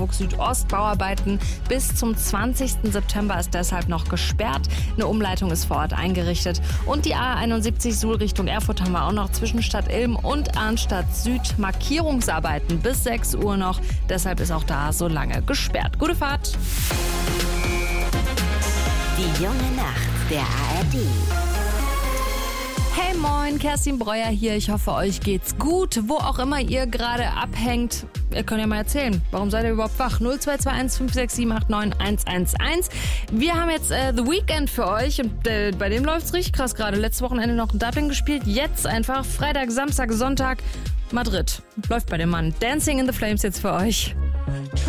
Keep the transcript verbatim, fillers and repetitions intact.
Hamburg Südost. Bauarbeiten bis zum zwanzigsten September ist deshalb noch gesperrt. Eine Umleitung ist vor Ort eingerichtet. Und die A einundsiebzig Suhl Richtung Erfurt haben wir auch noch zwischen Stadt Ilm und Arnstadt Süd. Markierungsarbeiten bis sechs Uhr noch. Deshalb ist auch da so lange gesperrt. Gute Fahrt! Die junge Nacht der A R D. Hey moin, Kerstin Breuer hier. Ich hoffe, euch geht's gut. Wo auch immer ihr gerade abhängt, ihr könnt ja mal erzählen, warum seid ihr überhaupt wach? null zwei zwei eins fünf sechs sieben acht neun eins eins eins. Wir haben jetzt äh, The Weeknd für euch und äh, bei dem läuft's richtig krass gerade. Letztes Wochenende noch in Dublin gespielt, jetzt einfach Freitag, Samstag, Sonntag Madrid. Läuft bei dem Mann. Dancing in the Flames jetzt für euch.